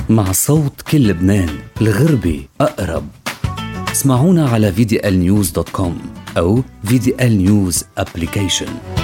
مع صوت كل لبنان، الغربي أقرب. اسمعونا على VDLnews.com أو VDL News Application.